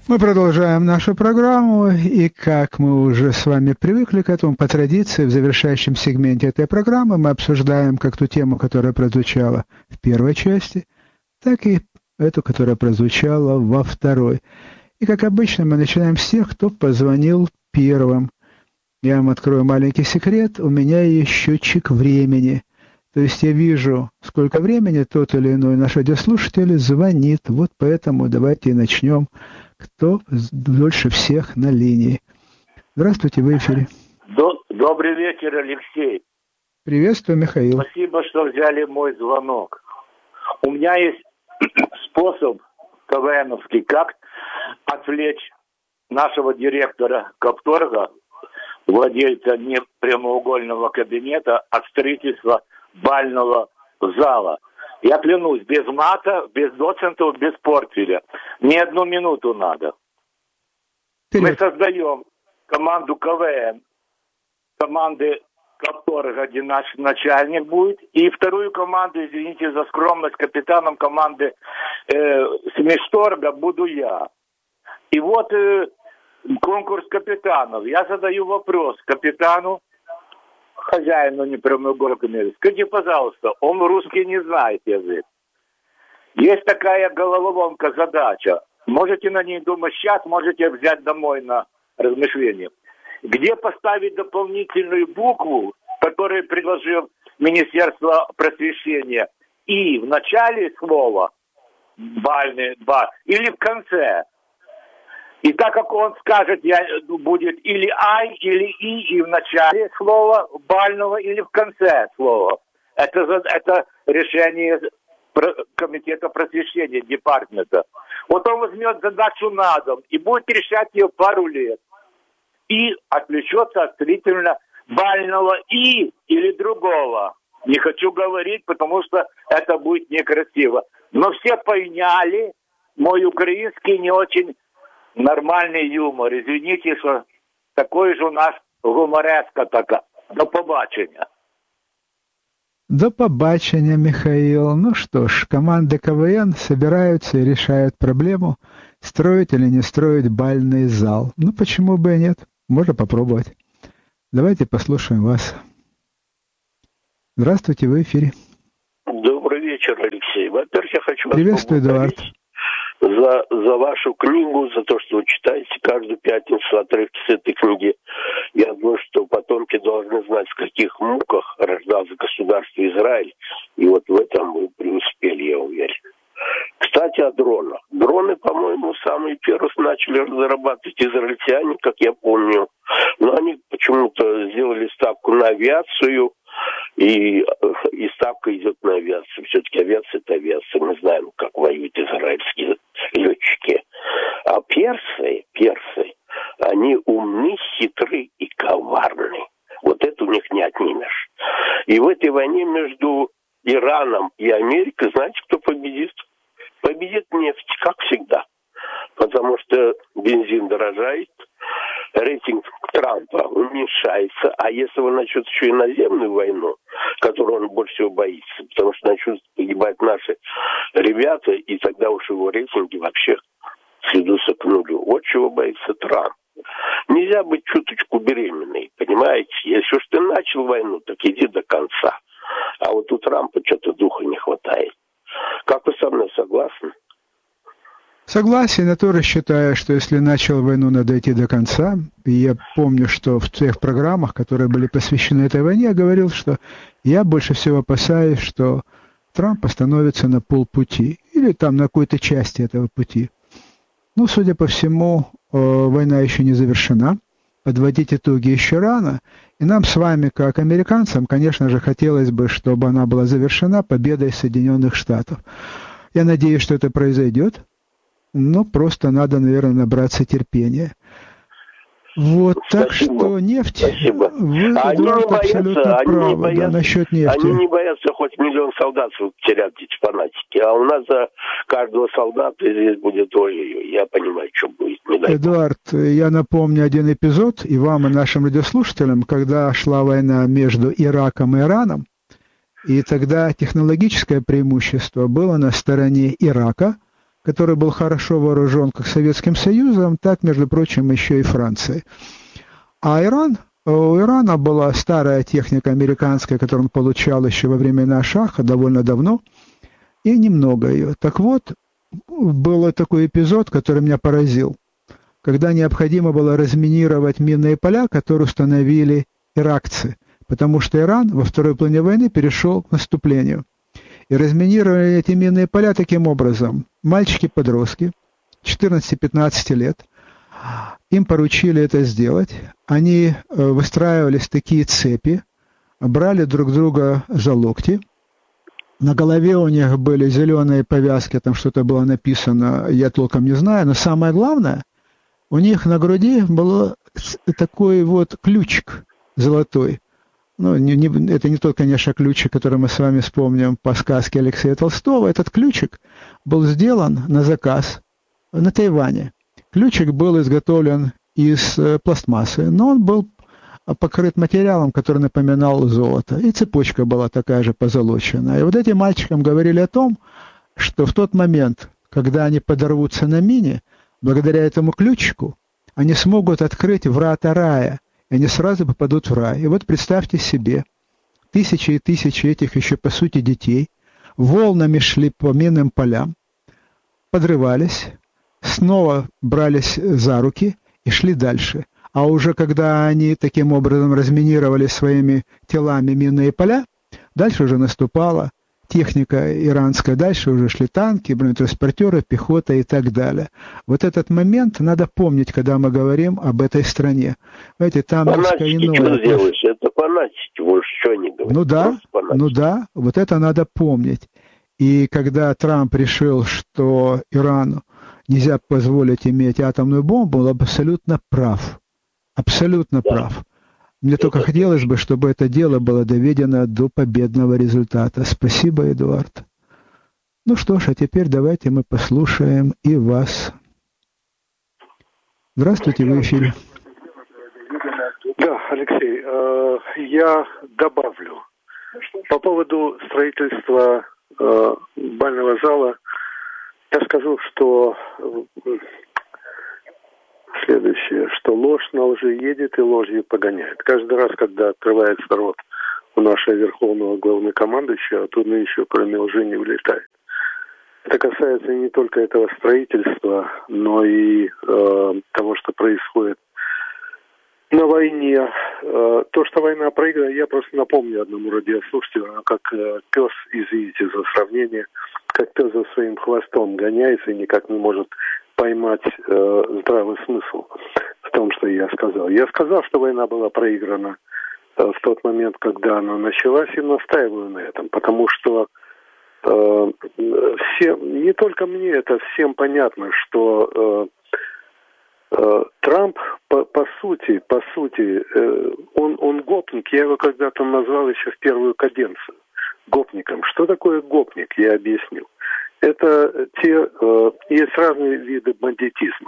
Мы продолжаем нашу программу, и как мы уже с вами привыкли к этому, по традиции, в завершающем сегменте этой программы мы обсуждаем как ту тему, которая прозвучала в первой части, так и эту, которая прозвучала во второй. И, как обычно, мы начинаем с тех, кто позвонил первым. Я вам открою маленький секрет, у меня есть счетчик времени. То есть я вижу, сколько времени тот или иной наш радиослушатель звонит. Вот поэтому давайте и начнем. Кто дольше всех на линии? Здравствуйте, в эфире. Добрый вечер, Алексей. Приветствую, Михаил. Спасибо, что взяли мой звонок. У меня есть способ КВНовский, как отвлечь нашего директора Капторга, владельца непрямоугольного кабинета, от строительства бального зала. Я клянусь, без мата, без доцентов, без портфеля. Не одну минуту надо. Вперед. Мы создаем команду КВН, команды Капторга, где наш начальник будет, и вторую команду, извините за скромность, капитаном команды Смешторга буду я. И вот конкурс капитанов. Я задаю вопрос капитану, хозяину непрямоугольного кабинета. Скажите, пожалуйста, он русский не знает язык. Есть такая головоломка, задача. Можете на ней думать сейчас, можете взять домой на размышление. Где поставить дополнительную букву, которую предложил Министерство просвещения, и в начале слова бальный бар, или в конце. И так как он скажет, будет или ай, или и в начале слова бального, или в конце слова. Это решение комитета просвещения, департамента. Вот он возьмет задачу на дом и будет решать ее пару лет. И отвлечется от зрительно бального и или другого. Не хочу говорить, потому что это будет некрасиво. Но все поняли, мой украинский не очень нормальный юмор. Извините, что такой же у нас гумореска така. До побачення. До побачення, Михаил. Ну что ж, команды КВН собираются и решают проблему, строить или не строить бальный зал. Ну почему бы и нет? Можно попробовать. Давайте послушаем вас. Здравствуйте, в эфире. Добрый вечер, Алексей. Во-первых, я хочу вас Приветствую, Эдуард. за вашу книгу, за то, что вы читаете каждую пятницу отрывки с этой книги. Я думаю, что потомки должны знать, в каких муках рождался государство Израиль. И вот в этом вы преуспели, я уверен. Кстати, о дронах. Дроны, по-моему, самые первые начали разрабатывать израильтяне, как я помню. Но они почему-то сделали ставку на авиацию, и ставка идет на авиацию. Все-таки авиация – это авиация. Мы знаем, как воюют израильские летчики. А персы, они умны, хитры и коварны. Вот это у них не отнимешь. И в этой войне между Ираном и Америкой, знаете, кто победит? Победит нефть, как всегда. Потому что бензин дорожает, рейтинг Трампа уменьшается, а если он начнет еще и наземную войну, которую он больше всего боится, потому что начнут погибать наши ребята, и тогда уж его рейтинги вообще сведутся к нулю. Вот чего боится Трамп. Нельзя быть чуточку беременной, понимаете? Если уж ты начал войну, так иди до конца. А вот у Трампа что-то духа не хватает. Как вы со мной согласны? Согласен, я тоже считаю, что если начал войну, надо идти до конца. И я помню, что в тех программах, которые были посвящены этой войне, я говорил, что я больше всего опасаюсь, что Трамп остановится на полпути или там на какой-то части этого пути. Ну, судя по всему, война еще не завершена. Подводить итоги еще рано. И нам с вами, как американцам, конечно же, хотелось бы, чтобы она была завершена победой Соединенных Штатов. Я надеюсь, что это произойдет. Но просто надо, наверное, набраться терпения. Вот, так что нефть, спасибо. Вы, Эдуард, абсолютно правы, да, насчет нефти. Они не боятся хоть миллион солдат терять, эти фанатики. А у нас за каждого солдата здесь будет ой-ой-ой. Я понимаю, что будет. Эдуард, я напомню один эпизод и вам, и нашим радиослушателям, когда шла война между Ираком и Ираном, и тогда технологическое преимущество было на стороне Ирака, который был хорошо вооружен как Советским Союзом, так, между прочим, еще и Францией. А у Ирана была старая техника американская, которую он получал еще во времена Шаха, довольно давно, и немного ее. Так вот, был такой эпизод, который меня поразил, когда необходимо было разминировать минные поля, которые установили иракцы, потому что Иран во второй половине войны перешел к наступлению. И разминировали эти минные поля таким образом. Мальчики-подростки, 14-15 лет, им поручили это сделать. Они выстраивались в такие цепи, брали друг друга за локти. На голове у них были зеленые повязки, там что-то было написано, я толком не знаю. Но самое главное, у них на груди был такой вот ключик золотой. Ну, это не тот, конечно, ключик, который мы с вами вспомним по сказке Алексея Толстого. Этот ключик был сделан на заказ на Тайване. Ключик был изготовлен из пластмассы, но он был покрыт материалом, который напоминал золото. И цепочка была такая же позолоченная. И вот этим мальчикам говорили о том, что в тот момент, когда они подорвутся на мине, благодаря этому ключику, они смогут открыть врата рая, и они сразу попадут в рай. И вот представьте себе, тысячи и тысячи этих еще по сути детей волнами шли по минным полям, подрывались, снова брались за руки и шли дальше. А уже когда они таким образом разминировали своими телами минные поля, дальше уже наступала техника иранская, дальше уже шли танки, бронетранспортеры, пехота и так далее. Вот этот момент надо помнить, когда мы говорим об этой стране. Знаете, там фанатики, что сделаешь? Это фанатики, вот что они говорят. Ну да, вот это надо помнить. И когда Трамп решил, что Ирану нельзя позволить иметь атомную бомбу, он абсолютно прав. Абсолютно прав. Мне только хотелось бы, чтобы это дело было доведено до победного результата. Спасибо, Эдуард. Ну что ж, а теперь давайте мы послушаем и вас. Здравствуйте, вы в эфире. Да, Алексей, я добавлю. По поводу строительства бального зала, я скажу, что следующее, что ложь на лжи едет и ложью погоняет. Каждый раз, когда открывается рот у нашего верховного главнокомандующего, оттуда еще кроме лжи не улетает. Это касается не только этого строительства, но и того, что происходит на войне. То, что война проиграна, я просто напомню одному радиослушателю, как пес, извините за сравнение, как пес за своим хвостом гоняется и никак не может поймать здравый смысл в том, что я сказал. Я сказал, что война была проиграна в тот момент, когда она началась, и настаиваю на этом, потому что не только мне, это всем понятно, что Трамп по сути, он гопник. Я его когда-то назвал еще в первую каденцию гопником. Что такое гопник, я объясню. Это есть разные виды бандитизма.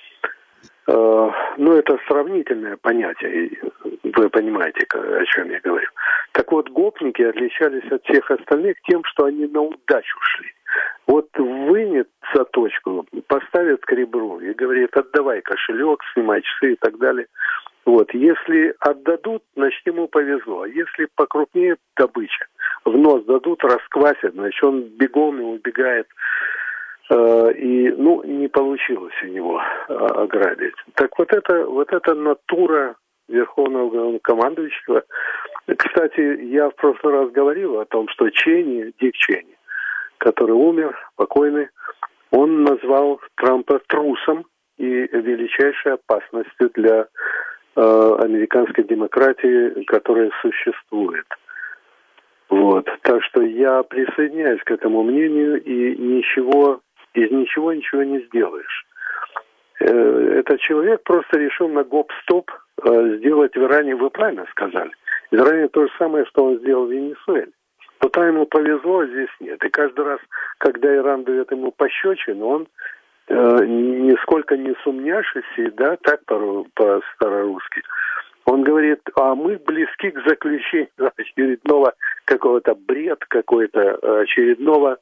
Но это сравнительное понятие, вы понимаете, о чем я говорю. Так вот, гопники отличались от всех остальных тем, что они на удачу шли. Вот вынет заточку, поставит к ребру и говорит: отдавай кошелек, снимай часы и так далее. Вот, если отдадут, значит, ему повезло. А если покрупнее добыча, в нос дадут, расквасят, значит, он бегом и убегает. И, не получилось у него ограбить. Так вот эта натура верховного главнокомандующего. Кстати, я в прошлый раз говорил о том, что Дик Чейни, который умер, покойный, он назвал Трампа трусом и величайшей опасностью для американской демократии, которая существует. Вот. Так что я присоединяюсь к этому мнению, и из ничего не сделаешь. Этот человек просто решил на гоп-стоп сделать в Иране, вы правильно сказали. В Иране то же самое, что он сделал в Венесуэле. Туда ему повезло, а здесь нет. И каждый раз, когда Иран дает ему пощечину, он нисколько не сумняшися, да, так по-старорусски, он говорит: а мы близки к заключению очередного какого-то бред, какой-то очередного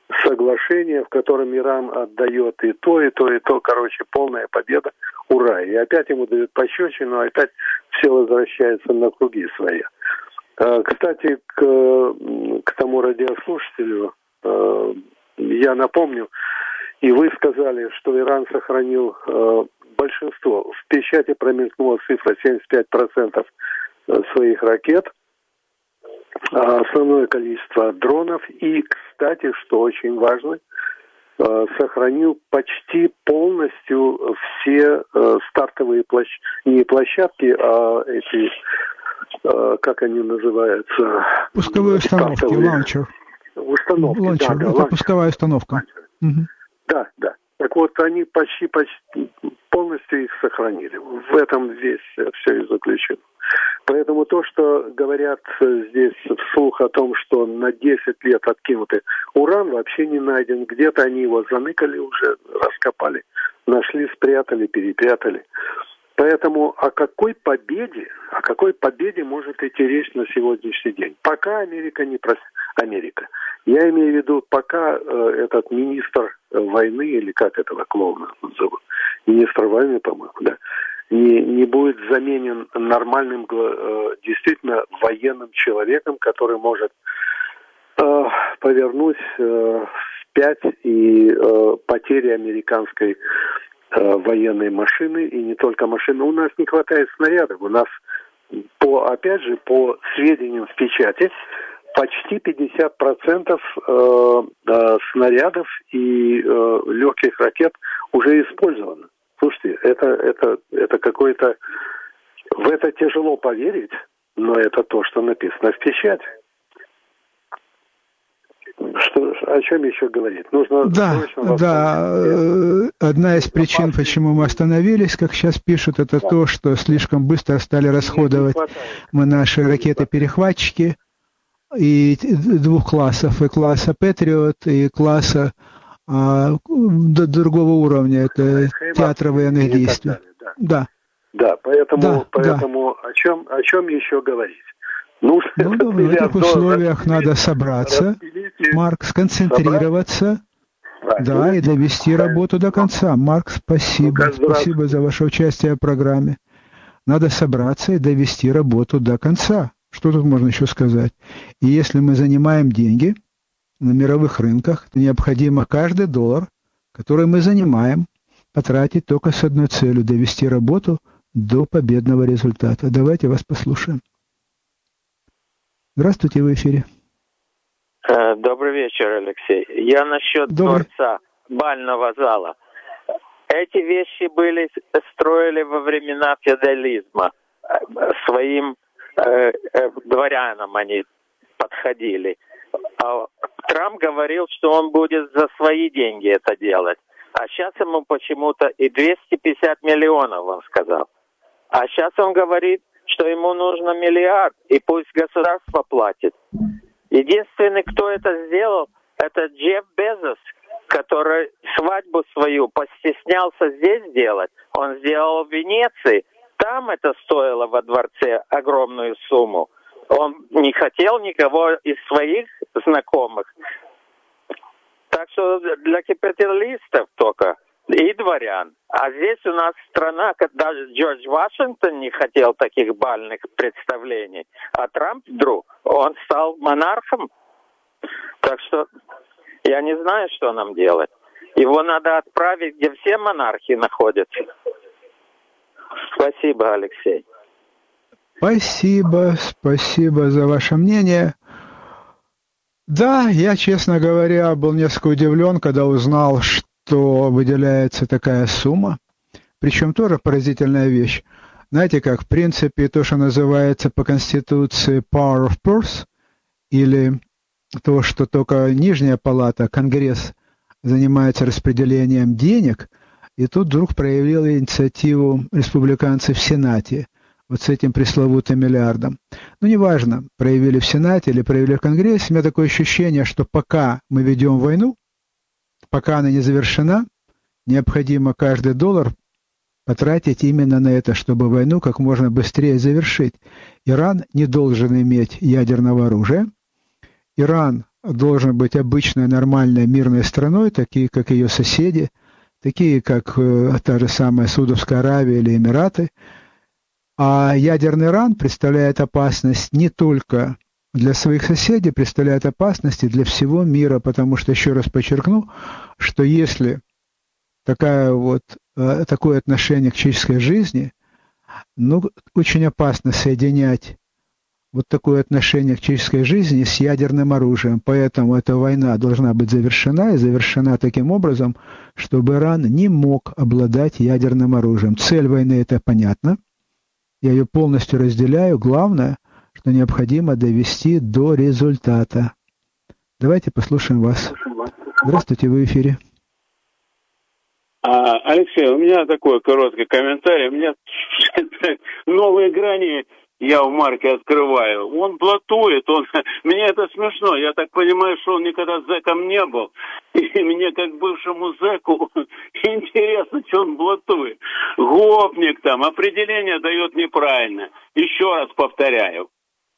соглашение, в котором Иран отдает и то, и то, и то. Короче, полная победа. Ура! И опять ему дают пощечину, опять все возвращается на круги свои. Кстати, к тому радиослушателю я напомню, и вы сказали, что Иран сохранил большинство. В печати промелькнула цифра 75% своих ракет, основное количество дронов и, кстати, что очень важно, сохранил почти полностью все стартовые не площадки, а эти, как они называются? Пусковые установки, лаунчер. Установки, лаунчер, да, это пусковая установка. Угу. Да. Так вот, они почти полностью их сохранили. В этом весь все и заключено. Поэтому то, что говорят здесь вслух о том, что на 10 лет откинутый уран, вообще не найден. Где-то они его заныкали уже, раскопали, нашли, спрятали, перепрятали. Поэтому о какой победе может идти речь на сегодняшний день? Пока Америка не Америка. Я имею в виду, пока этот министр войны, или как этого клоуна зовут, министр войны, по-моему, да, не будет заменен нормальным, действительно военным человеком, который может повернуть вспять и потери американской военной машины, и не только машины. У нас не хватает снарядов. У нас, опять же, по сведениям в печати, почти 50% снарядов и легких ракет уже использовано. Слушайте, это какое-то... В это тяжело поверить, но это то, что написано в печати. О чем еще говорить? Нужно одна из причин, почему мы остановились, как сейчас пишут, это то, что слишком быстро стали расходовать мы наши ракеты-перехватчики и двух классов, и класса Patriot, и класса другого уровня, это театр военных действий. Да, поэтому о чем еще говорить? В этих условиях надо собраться, Марк, сконцентрироваться, и довести работу до конца. Марк, спасибо за ваше участие в программе. Надо собраться и довести работу до конца. Что тут можно еще сказать? И если мы занимаем деньги на мировых рынках, то необходимо каждый доллар, который мы занимаем, потратить только с одной целью – довести работу до победного результата. Давайте вас послушаем. Здравствуйте, в эфире. Добрый вечер, Алексей. Я насчет дворца, бального зала. Эти вещи строили во времена феодализма. Своим дворянам они подходили. А Трамп говорил, что он будет за свои деньги это делать. А сейчас ему почему-то и 250 миллионов, он сказал. А сейчас он говорит, что ему нужно миллиард, и пусть государство платит. Единственный, кто это сделал, это Джефф Безос, который свадьбу свою постеснялся здесь делать. Он сделал в Венеции. Там это стоило во дворце огромную сумму. Он не хотел никого из своих знакомых. Так что для капиталистов только и дворян. А здесь у нас страна, когда Джордж Вашингтон не хотел таких бальных представлений, а Трамп вдруг, он стал монархом. Так что я не знаю, что нам делать. Его надо отправить, где все монархи находятся. Спасибо, Алексей. Спасибо за ваше мнение. Да, я, честно говоря, был несколько удивлен, когда узнал, что выделяется такая сумма. Причем тоже поразительная вещь. Знаете как, в принципе, то, что называется по Конституции power of purse, или то, что только нижняя палата, Конгресс, занимается распределением денег, и тут вдруг проявили инициативу республиканцы в Сенате, вот с этим пресловутым миллиардом. Неважно, проявили в Сенате или проявили в Конгрессе, у меня такое ощущение, что пока мы ведем войну, пока она не завершена, необходимо каждый доллар потратить именно на это, чтобы войну как можно быстрее завершить. Иран не должен иметь ядерного оружия. Иран должен быть обычной, нормальной, мирной страной, такие, как ее соседи, такие, как та же самая Саудовская Аравия или Эмираты. А ядерный Иран представляет опасность не только для своих соседей, представляет опасность и для всего мира, потому что, еще раз подчеркну, что если такое отношение к человеческой жизни, очень опасно соединять вот такое отношение к человеческой жизни с ядерным оружием. Поэтому эта война должна быть завершена, и завершена таким образом, чтобы Иран не мог обладать ядерным оружием. Цель войны — это понятно. Я ее полностью разделяю. Главное, что необходимо довести до результата. Давайте послушаем вас. Здравствуйте, вы в эфире. Алексей, у меня такой короткий комментарий. У меня новые грани я в Марке открываю. Он блатует, мне это смешно. Я так понимаю, что он никогда зэком не был. И мне, как бывшему зэку, интересно, что он блатует. Гопник там, определение дает неправильно. Еще раз повторяю.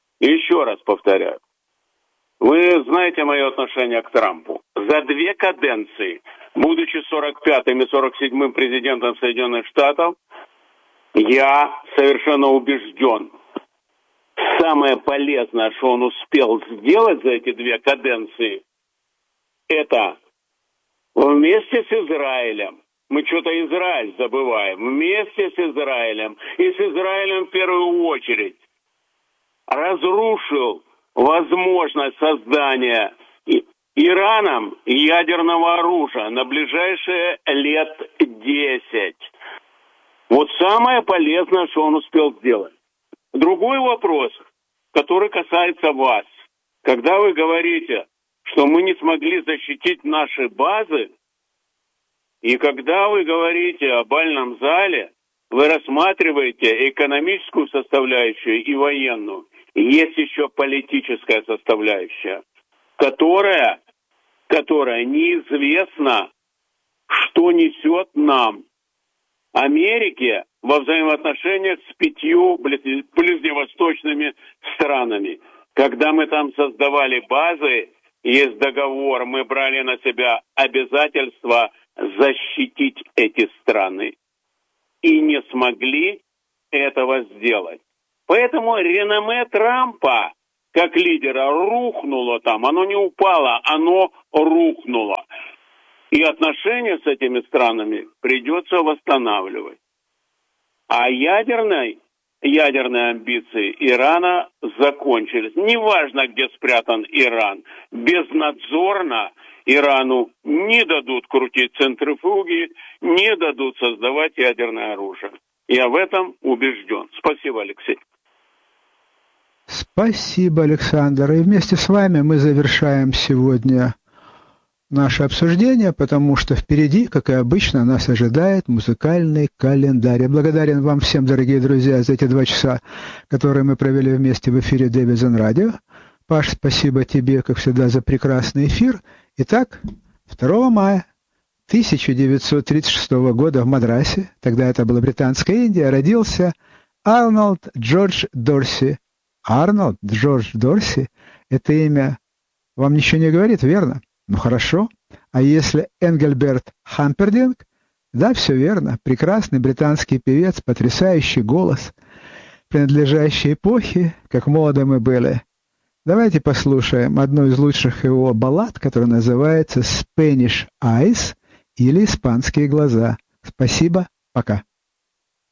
Вы знаете мое отношение к Трампу. За 2 каденции, будучи 45-м и 47-м президентом Соединенных Штатов, я совершенно убежден. Самое полезное, что он успел сделать за эти 2 каденции, это вместе с Израилем. Мы что-то Израиль забываем. Вместе с Израилем. И с Израилем в первую очередь разрушил возможность создания Ираном ядерного оружия на ближайшие лет 10. Вот самое полезное, что он успел сделать. Другой вопрос, который касается вас. Когда вы говорите, что мы не смогли защитить наши базы, и когда вы говорите о бальном зале, вы рассматриваете экономическую составляющую и военную. Есть еще политическая составляющая, которая неизвестно, что несет нам, Америке, во взаимоотношениях с 5 ближневосточными странами. Когда мы там создавали базы, есть договор, мы брали на себя обязательство защитить эти страны. И не смогли этого сделать. Поэтому реноме Трампа как лидера рухнуло там. Оно не упало, оно рухнуло. И отношения с этими странами придется восстанавливать. А ядерные амбиции Ирана закончились. Неважно, где спрятан Иран. Безнадзорно Ирану не дадут крутить центрифуги, не дадут создавать ядерное оружие. Я в этом убежден. Спасибо, Алексей. Спасибо, Александр. И вместе с вами мы завершаем сегодня наше обсуждение, потому что впереди, как и обычно, нас ожидает музыкальный календарь. Я благодарен вам всем, дорогие друзья, за эти 2 часа, которые мы провели вместе в эфире Дэвидсон Радио. Паш, спасибо тебе, как всегда, за прекрасный эфир. Итак, 2 мая 1936 года в Мадрасе, тогда это была Британская Индия, родился Арнольд Джордж Дорси. Арнольд Джордж Дорси – это имя вам ничего не говорит, верно? Ну хорошо. А если Энгельберт Хампердинг? Да, все верно. Прекрасный британский певец, потрясающий голос, принадлежащий эпохе, как молоды мы были. Давайте послушаем одну из лучших его баллад, которая называется «Spanish Eyes» или «Испанские глаза». Спасибо, пока.